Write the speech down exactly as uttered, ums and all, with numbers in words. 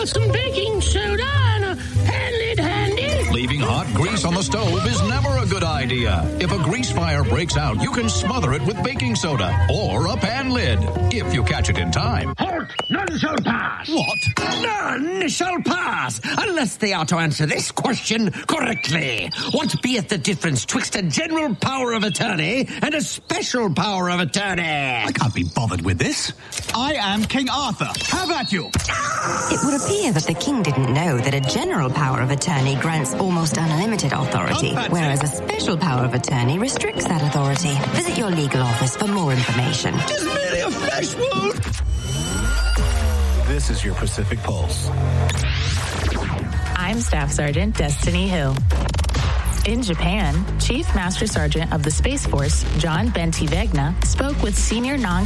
got some baking soda and a pan lid handy? Leaving hot grease on the stove is never a good idea. If a grease fire breaks out, you can smother it with baking soda or a pan lid, if you catch it in time. Halt! None shall pass! What? None shall pass, unless they are to answer this question correctly. What beeth the difference twixt a general power of attorney and a special power of attorney? I can't be bothered with this. I am King Arthur. How about you? It would appear that the king didn't know that a general power of attorney grants almost unlimited authority, whereas a special power of attorney restricts that authority. Visit your legal office for more information. Just merely a flesh wound. This is your Pacific Pulse. I'm Staff Sergeant Destiny Hill. In Japan, Chief Master Sergeant of the Space Force, John Bentivegna, spoke with senior non